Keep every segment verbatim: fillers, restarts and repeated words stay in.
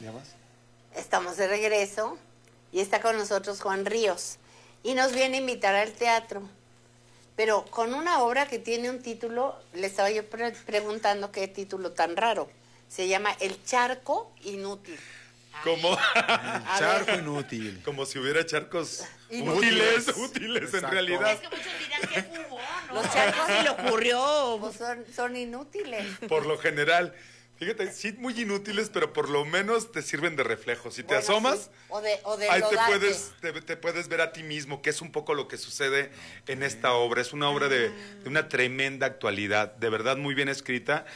¿Ya vas? Estamos de regreso y está con nosotros Juan Ríos y nos viene a invitar al teatro, pero con una obra que tiene un título, le estaba yo pre preguntando qué título tan raro, se llama El charco inútil. ¿Cómo? El charco inútil. Como si hubiera charcos Inútiles. útiles, útiles en Exacto. realidad. Es que muchos dirán que jugó, ¿no? Los charcos se le ocurrió. Pues son, son inútiles. Por lo general. Fíjate, sí muy inútiles, pero por lo menos te sirven de reflejo. Si te Bueno, asomas, sí. o de, o de ahí te lodarte. puedes, te, te puedes ver a ti mismo, que es un poco lo que sucede en esta obra. Es una obra de, de una tremenda actualidad, de verdad muy bien escrita.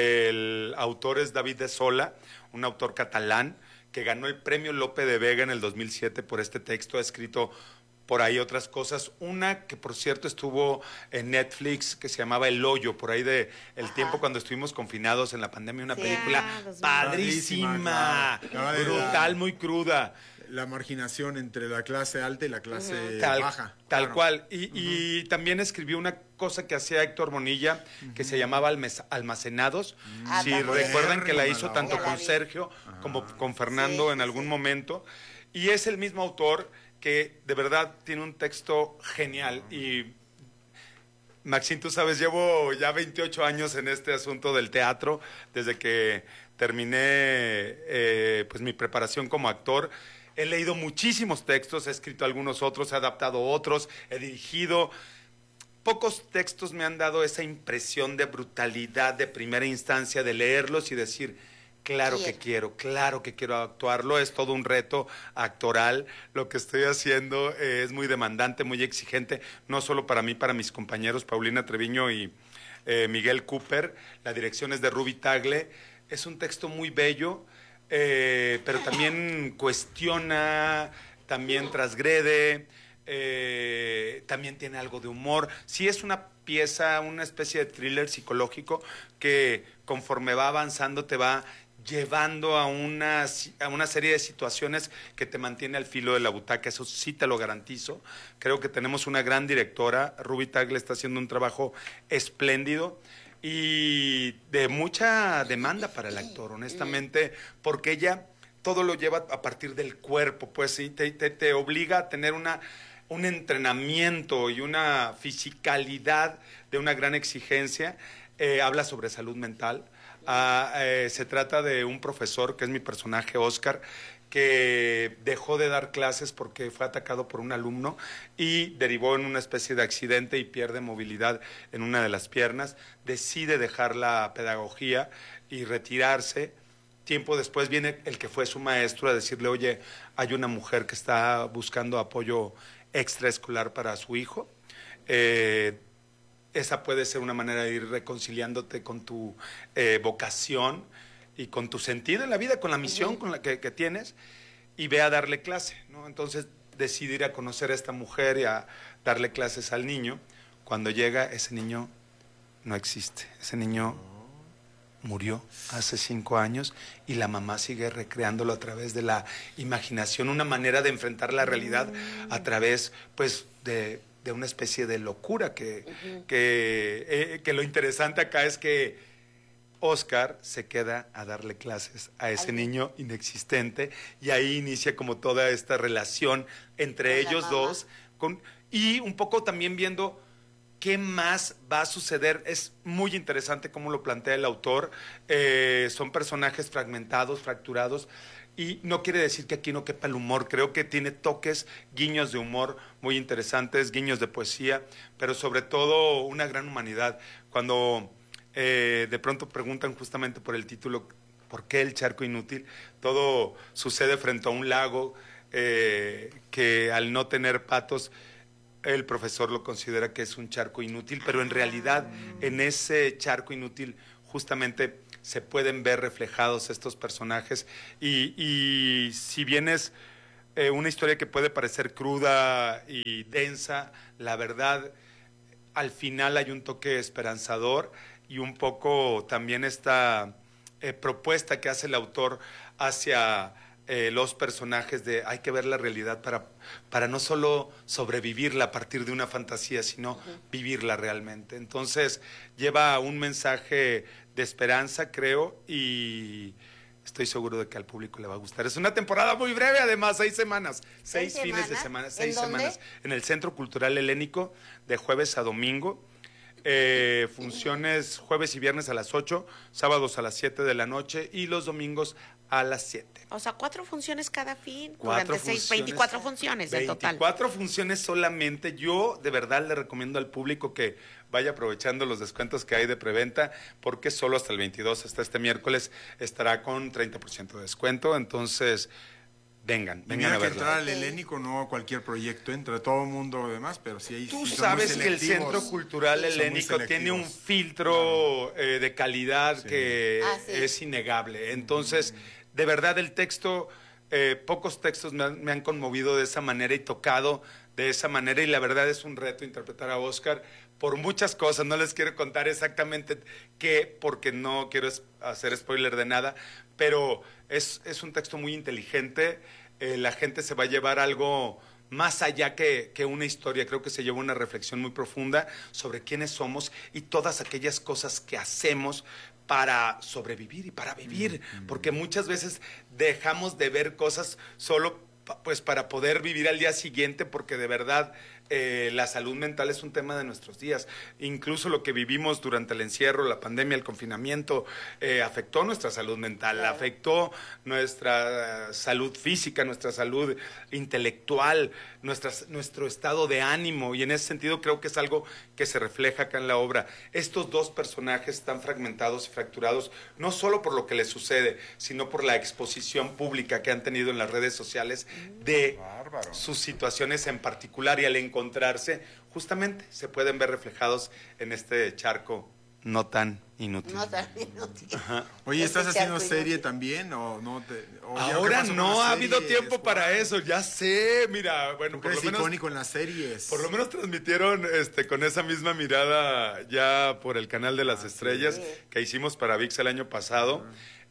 El autor es David de Sola, un autor catalán que ganó el premio Lope de Vega en el dos mil siete por este texto. Ha escrito por ahí otras cosas, una que por cierto estuvo en Netflix, que se llamaba El Hoyo, por ahí de el Ajá. tiempo cuando estuvimos confinados en la pandemia, una Sí. película Ah, dos mil. padrísima, Padrísima, claro. brutal, muy cruda, La marginación entre la clase alta y la clase tal, baja. tal Claro. cual. Y, y también escribió una cosa que hacía Héctor Bonilla, que se llamaba Almes- Almacenados. Ah, Si también. recuerdan que la Buena hizo la tanto obra. con Sergio como con Fernando Sí, en sí, algún sí. momento. Y es el mismo autor que de verdad tiene un texto genial. Y Maxine, tú sabes, llevo ya veintiocho años en este asunto del teatro, desde que terminé eh, pues mi preparación como actor. He leído muchísimos textos, he escrito algunos otros, he adaptado otros, he dirigido. Pocos textos me han dado esa impresión de brutalidad de primera instancia, de leerlos y decir, claro que Bien. quiero, claro que quiero actuarlo. Es todo un reto actoral. Lo que estoy haciendo eh, es muy demandante, muy exigente, no solo para mí, para mis compañeros Paulina Treviño y eh, Miguel Cooper. La dirección es de Ruby Tagle. Es un texto muy bello, eh, pero también cuestiona, también transgrede, eh, también tiene algo de humor. Sí es una pieza, una especie de thriller psicológico que conforme va avanzando te va llevando a una, a una serie de situaciones que te mantiene al filo de la butaca. Eso sí te lo garantizo. Creo que tenemos una gran directora. Ruby Tagle está haciendo un trabajo espléndido y de mucha demanda para el actor, honestamente, porque ella todo lo lleva a partir del cuerpo, pues sí, te, te, te obliga a tener una, un entrenamiento y una fisicalidad de una gran exigencia. Eh, habla sobre salud mental. Ah, eh, se trata de un profesor, que es mi personaje, Oscar, que dejó de dar clases porque fue atacado por un alumno y derivó en una especie de accidente y pierde movilidad en una de las piernas. Decide dejar la pedagogía y retirarse. Tiempo después viene el que fue su maestro a decirle, oye, hay una mujer que está buscando apoyo extraescolar para su hijo. Eh, esa puede ser una manera de ir reconciliándote con tu eh, vocación y con tu sentido en la vida, con la misión con la que, que tienes, y ve a darle clase, ¿no? Entonces decide ir a conocer a esta mujer y a darle clases al niño. Cuando llega, ese niño no existe. Ese niño murió hace cinco años y la mamá sigue recreándolo a través de la imaginación, una manera de enfrentar la realidad a través, pues, de, de una especie de locura que, uh-huh. que, eh, que lo interesante acá es que Oscar se queda a darle clases a ese Ay. niño inexistente y ahí inicia como toda esta relación entre con ellos dos con, y un poco también viendo qué más va a suceder. Es muy interesante cómo lo plantea el autor. Eh, son personajes fragmentados, fracturados, y no quiere decir que aquí no quepa el humor. Creo que tiene toques, guiños de humor muy interesantes, guiños de poesía, pero sobre todo una gran humanidad. Cuando eh, de pronto preguntan justamente por el título, ¿por qué el charco inútil? Todo sucede frente a un lago eh, que al no tener patos, el profesor lo considera que es un charco inútil, pero en realidad en ese charco inútil justamente se pueden ver reflejados estos personajes y, y si bien es eh, una historia que puede parecer cruda y densa, la verdad al final hay un toque esperanzador y un poco también esta eh, propuesta que hace el autor hacia Eh, los personajes de hay que ver la realidad para, para no solo sobrevivirla a partir de una fantasía, sino uh-huh. vivirla realmente. Entonces lleva un mensaje de esperanza, creo, y estoy seguro de que al público le va a gustar. Es una temporada muy breve, además, seis semanas, seis, ¿Seis fines de semanas? semana, ¿En seis dónde? semanas. En el Centro Cultural Helénico, de jueves a domingo. Eh, funciones jueves y viernes a las ocho, sábados a las siete de la noche y los domingos a las siete. O sea, cuatro funciones cada fin. Cuatro durante seis, funciones. veinticuatro funciones en total. veinticuatro funciones solamente. Yo de verdad le recomiendo al público que vaya aprovechando los descuentos que hay de preventa, porque solo hasta el veintidós, hasta este miércoles, estará con treinta por ciento de descuento. Entonces, vengan, Y vengan mira a que verlo. entrar al helénico, no a cualquier proyecto, entra todo el mundo demás, pero sí hay. Tú sí son sabes muy que el selectivos. Centro Cultural Son muy Helénico tiene un selectivos. filtro eh, de calidad Sí. que Ah, sí. es innegable. Entonces, de verdad, el texto, eh, pocos textos me han, me han conmovido de esa manera y tocado de esa manera, y la verdad es un reto interpretar a Oscar por muchas cosas. No les quiero contar exactamente qué, porque no quiero es- hacer spoiler de nada, pero es, es un texto muy inteligente. Eh, la gente se va a llevar algo más allá que, que una historia. Creo que se lleva una reflexión muy profunda sobre quiénes somos y todas aquellas cosas que hacemos para sobrevivir y para vivir, porque muchas veces dejamos de ver cosas solo pa- pues para poder vivir al día siguiente, porque de verdad eh, la salud mental es un tema de nuestros días. Incluso lo que vivimos durante el encierro, la pandemia, el confinamiento, eh, afectó nuestra salud mental, Claro. afectó nuestra eh, salud física, nuestra salud intelectual, nuestras- nuestro estado de ánimo, y en ese sentido creo que es algo que se refleja acá en la obra. Estos dos personajes están fragmentados y fracturados, no solo por lo que les sucede, sino por la exposición pública que han tenido en las redes sociales de Bárbaro. sus situaciones en particular, y al encontrarse, justamente se pueden ver reflejados en este charco no tan inútil. No tan inútil. Oye, ¿estás Ese haciendo charco serie inútil. también o no te? o ya, ¿qué Ahora pasó con no las ha habido series, tiempo para Juan? eso, ya sé, mira, bueno, Tú por eres lo menos icónico en las series. por lo menos transmitieron este con esa misma mirada ya por el canal de las estrellas sí. que hicimos para ViX el año pasado.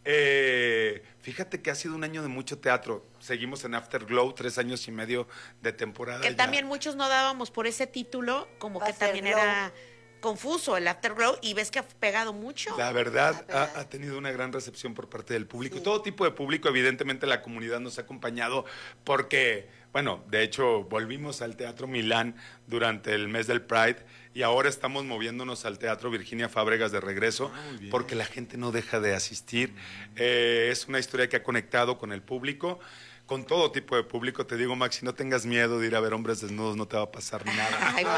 Eh, fíjate que ha sido un año de mucho teatro. Seguimos en Afterglow, tres años y medio de temporada. Que ya. también muchos no dábamos por ese título, como que también Afterglow. era confuso el Afterglow, y ves que ha pegado mucho. La verdad, Ah, verdad. ha, ha tenido una gran recepción por parte del público. Todo tipo de público, evidentemente la comunidad nos ha acompañado porque, bueno, de hecho volvimos al Teatro Milán durante el mes del Pride y ahora estamos moviéndonos al Teatro Virginia Fábregas de regreso Ah, muy bien. porque la gente no deja de asistir. Eh, es una historia que ha conectado con el público, con todo tipo de público. Te digo, Max, si no tengas miedo de ir a ver hombres desnudos, no te va a pasar nada. Ay,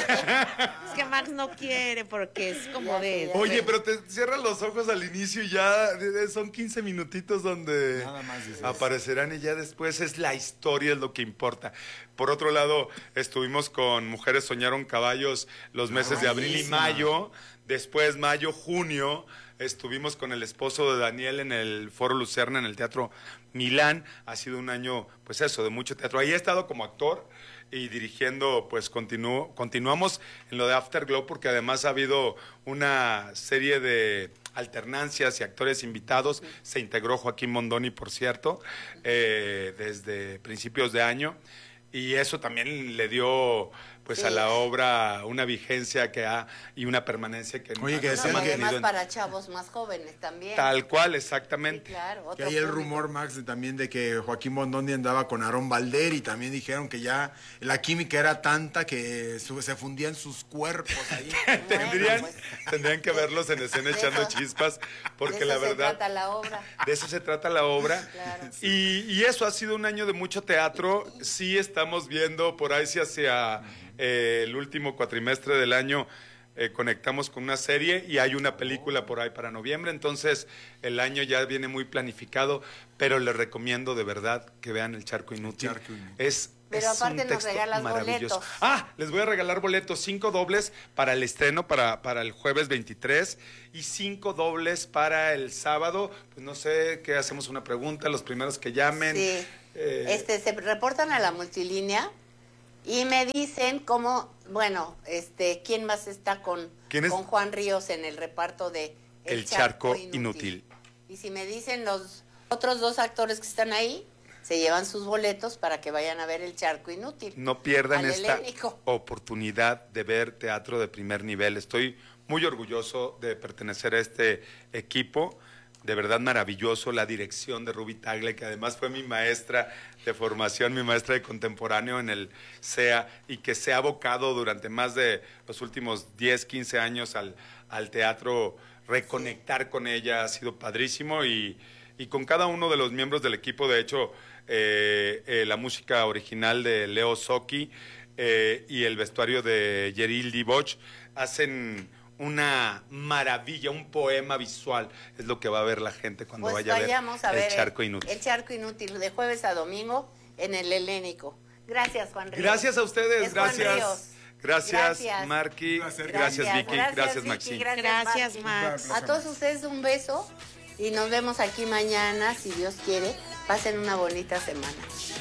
Max. Es que Max no quiere porque es como Ya de... sé, ya Oye, pero te cierras los ojos al inicio y ya de- de- son quince minutitos donde Nada más dices. aparecerán, y ya después es la historia, es lo que importa. Por otro lado, estuvimos con Mujeres Soñaron Caballos los meses de abril y buenísima. mayo, después mayo, junio, estuvimos con el esposo de Daniel en el Foro Lucerna, en el Teatro Milán. Ha sido un año, pues eso, de mucho teatro. Ahí he estado como actor y dirigiendo, pues continúo, continuamos en lo de Afterglow, porque además ha habido una serie de alternancias y actores invitados. Se integró Joaquín Mondoni, por cierto, eh, desde principios de año, y eso también le dio pues Sí. a la obra una vigencia que ha y una permanencia que Oye, que ha No, decían y que- además en- para chavos más jóvenes también. tal cual, Sí, exactamente. claro, Que otro hay el público. rumor, Max, de- también de que Joaquín Bondondi andaba con Aarón Valder y también dijeron que ya la química era tanta que su- se fundían sus cuerpos ahí. Tendrían, pues. tendrían que verlos en escena De echando eso- chispas, porque De la eso se verdad, trata la obra. de eso se trata la obra. Claro. Y, y eso ha sido un año de mucho teatro. Sí estamos viendo por ahí, si hacia eh, el último cuatrimestre del año, eh, conectamos con una serie y hay una película por ahí para noviembre. Entonces el año ya viene muy planificado, pero les recomiendo de verdad que vean El Charco Inútil. Charco Inútil. Es Pero es un aparte nos texto regalas maravilloso. boletos. Ah, les voy a regalar boletos, cinco dobles para el estreno, para, para el jueves veintitrés, y cinco dobles para el sábado. Pues no sé, ¿qué hacemos? Una pregunta, los primeros que llamen. Sí. Eh, Este, se reportan a la multilínea y me dicen cómo, bueno, este, quién más está con, ¿Quién es? con Juan Ríos en el reparto de El Charco Inútil. Y si me dicen los otros dos actores que están ahí, se llevan sus boletos para que vayan a ver El Charco Inútil. No pierdan al esta Helénico. oportunidad de ver teatro de primer nivel. Estoy muy orgulloso de pertenecer a este equipo. de verdad maravilloso, la dirección de Ruby Tagle, que además fue mi maestra de formación, mi maestra de contemporáneo en el C E A, y que se ha abocado durante más de los últimos diez, quince años al, al teatro. Reconectar con ella ha sido padrísimo, y, y con cada uno de los miembros del equipo. De hecho, eh, eh, la música original de Leo Socchi eh, y el vestuario de Yeril Diboch hacen una maravilla, un poema visual. Es lo que va a ver la gente cuando Pues vaya a ver, vayamos a ver El Charco Inútil. El Charco Inútil, de jueves a domingo en el Helénico. Gracias, Juan Ríos. Gracias a ustedes, Es Juan gracias. Ríos. Gracias, Gracias. Marqui. Gracias, Gracias, Vicky. Gracias, Gracias, Maxine. Vicky, Gracias, Marqui. Max. A todos ustedes un beso y nos vemos aquí mañana, si Dios quiere. Pasen una bonita semana.